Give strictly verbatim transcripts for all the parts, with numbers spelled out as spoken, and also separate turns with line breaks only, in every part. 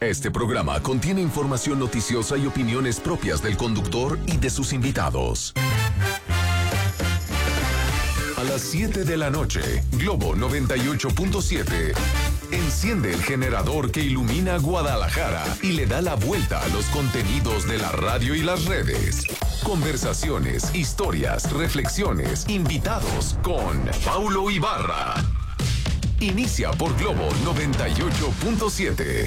Este programa contiene información noticiosa y opiniones propias del conductor y de sus invitados. A las siete de la noche, Globo noventa y ocho punto siete. Enciende el generador que ilumina Guadalajara y le da la vuelta a los contenidos de la radio y las redes. Conversaciones, historias, reflexiones, invitados con Paulo Ibarra. Inicia por Globo noventa y ocho punto siete.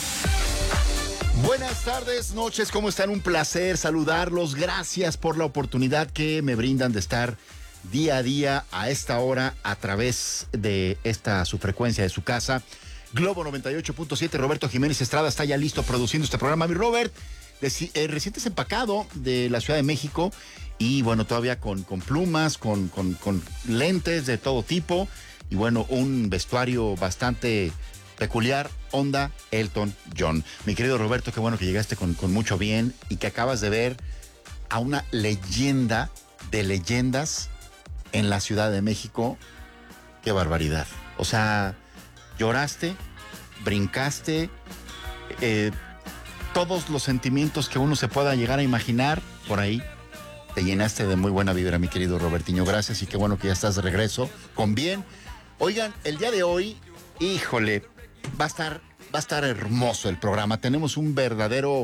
Buenas tardes, noches, ¿cómo están? Un placer saludarlos. Gracias por la oportunidad que me brindan de estar día a día a esta hora a través de esta su frecuencia de su casa. Globo noventa y ocho punto siete. Roberto Jiménez Estrada está ya listo produciendo este programa. Mi Robert, eh, recién desempacado de la Ciudad de México y bueno, todavía con, con plumas, con, con, con lentes de todo tipo y bueno, un vestuario bastante peculiar, onda Elton John. Mi querido Roberto, qué bueno que llegaste con, con mucho bien y que acabas de ver a una leyenda de leyendas en la Ciudad de México. Qué barbaridad. O sea, lloraste, brincaste, eh, todos los sentimientos que uno se pueda llegar a imaginar por ahí. Te llenaste de muy buena vibra, mi querido Robertiño. Gracias y qué bueno que ya estás de regreso con bien. Oigan, el día de hoy, híjole, va a estar, va a estar hermoso el programa. Tenemos un verdadero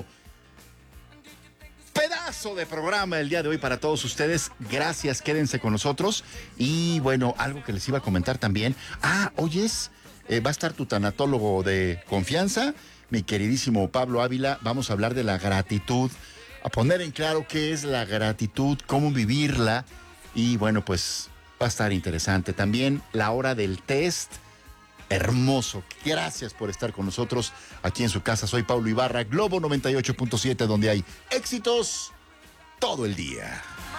pedazo de programa el día de hoy para todos ustedes. Gracias, quédense con nosotros. Y bueno, algo que les iba a comentar también. Ah, oyes, eh, va a estar tu tanatólogo de confianza, mi queridísimo Pablo Ávila. Vamos a hablar de la gratitud, a poner en claro qué es la gratitud, cómo vivirla. Y bueno, pues va a estar interesante. También la hora del test. Hermoso. Gracias por estar con nosotros aquí en su casa. Soy Paulo Ibarra, Globo noventa y ocho punto siete, donde hay éxitos todo el día.